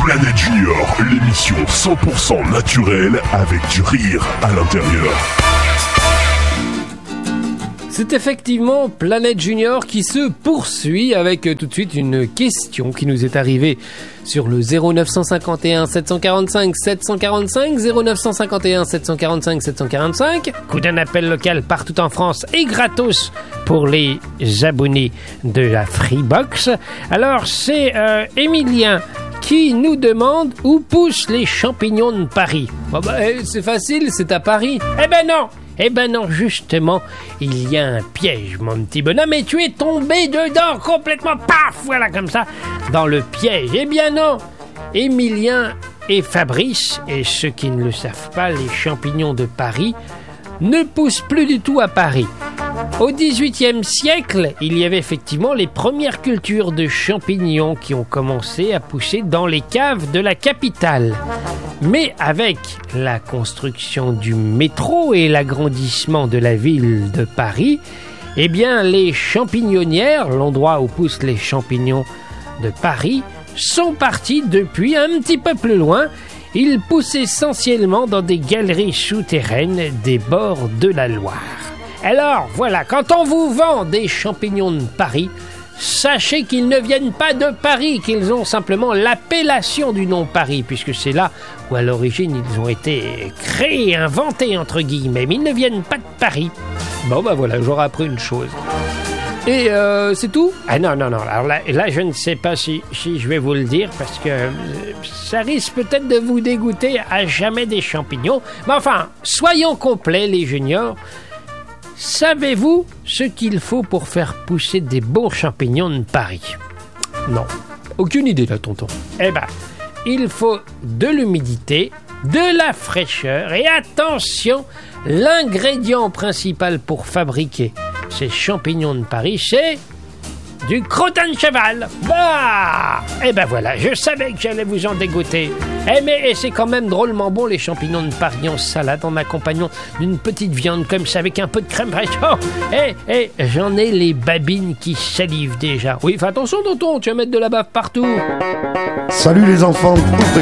Planète Junior, l'émission 100% naturelle avec du rire à l'intérieur. C'est effectivement Planète Junior qui se poursuit avec tout de suite une question qui nous est arrivée sur le 0951 745 745 0951 745 745. Coup d'un appel local partout en France et gratos pour les abonnés de la Freebox. Alors c'est Emilien qui nous demande où poussent les champignons de Paris. C'est facile, c'est à Paris. Eh ben non, justement, il y a un piège, mon petit bonhomme, et tu es tombé dedans complètement, paf, voilà comme ça, dans le piège. Eh bien non, Emilien et Fabrice, et ceux qui ne le savent pas, les champignons de Paris, ne poussent plus du tout à Paris. Au XVIIIe siècle, il y avait effectivement les premières cultures de champignons qui ont commencé à pousser dans les caves de la capitale. Mais avec la construction du métro et l'agrandissement de la ville de Paris, eh bien les champignonnières, l'endroit où poussent les champignons de Paris, sont partis depuis un petit peu plus loin. Ils poussent essentiellement dans des galeries souterraines des bords de la Loire. Alors voilà, quand on vous vend des champignons de Paris, sachez qu'ils ne viennent pas de Paris, qu'ils ont simplement l'appellation du nom Paris, puisque c'est là où à l'origine ils ont été créés, inventés entre guillemets, mais ils ne viennent pas de Paris. Bon voilà, j'aurais appris une chose. Et c'est tout ? Ah non, alors là je ne sais pas si je vais vous le dire, parce que ça risque peut-être de vous dégoûter à jamais des champignons. Mais enfin, soyons complets les juniors. Savez-vous ce qu'il faut pour faire pousser des bons champignons de Paris ? Non, aucune idée là, tonton. Eh ben, il faut de l'humidité, de la fraîcheur et attention, l'ingrédient principal pour fabriquer ces champignons de Paris, c'est du crottin de cheval. Bah, eh ben voilà, je savais que j'allais vous en dégoûter. Mais c'est quand même drôlement bon les champignons de Paris en salade en accompagnant d'une petite viande comme ça avec un peu de crème fraîche. J'en ai les babines qui salivent déjà. Oui, fais attention tonton, tu vas mettre de la bave partout. Salut les enfants.